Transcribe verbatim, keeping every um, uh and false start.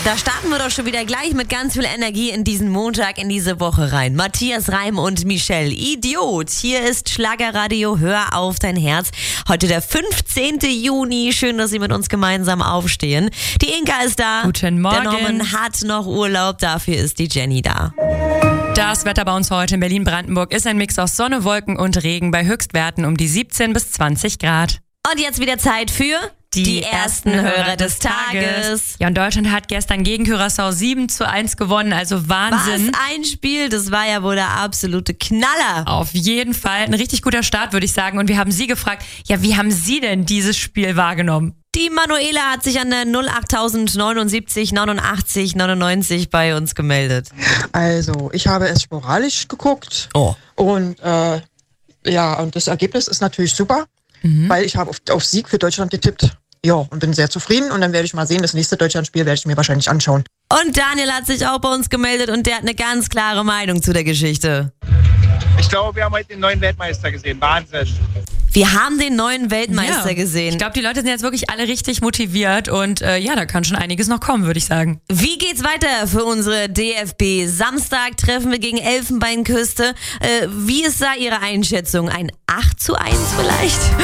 Da starten wir doch schon wieder gleich mit ganz viel Energie in diesen Montag, in diese Woche rein. Matthias Reim und Michelle Idiot. Hier ist Schlagerradio, hör auf dein Herz. Heute der fünfzehnten Juni. Schön, dass Sie mit uns gemeinsam aufstehen. Die Inka ist da. Guten Morgen. Der Norman hat noch Urlaub, dafür ist die Jenny da. Das Wetter bei uns heute in Berlin-Brandenburg ist ein Mix aus Sonne, Wolken und Regen bei Höchstwerten um die siebzehn bis zwanzig Grad. Und jetzt wieder Zeit für die, die ersten Hörer des Tages. Ja, und Deutschland hat gestern gegen Curaçao sieben zu eins gewonnen, also Wahnsinn. Was ein Spiel, das war ja wohl der absolute Knaller. Auf jeden Fall ein richtig guter Start, würde ich sagen. Und wir haben Sie gefragt, ja, wie haben Sie denn dieses Spiel wahrgenommen? Die Manuela hat sich an der null acht neunundsiebzig neunundachtzig neunundneunzig bei uns gemeldet. Also, ich habe es sporadisch geguckt. Oh. Und äh, ja, und das Ergebnis ist natürlich super, mhm. weil ich habe auf, auf Sieg für Deutschland getippt. Ja, und bin sehr zufrieden. Und dann werde ich mal sehen, das nächste Deutschlandspiel werde ich mir wahrscheinlich anschauen. Und Daniel hat sich auch bei uns gemeldet und der hat eine ganz klare Meinung zu der Geschichte. Ich glaube, wir haben heute den neuen Weltmeister gesehen. Wahnsinn. Wir haben den neuen Weltmeister ja. gesehen. Ich glaube, die Leute sind jetzt wirklich alle richtig motiviert und äh, ja, da kann schon einiges noch kommen, würde ich sagen. Wie geht's weiter für unsere D F B? Samstag treffen wir gegen Elfenbeinküste. Äh, wie ist da Ihre Einschätzung? Ein acht zu eins vielleicht?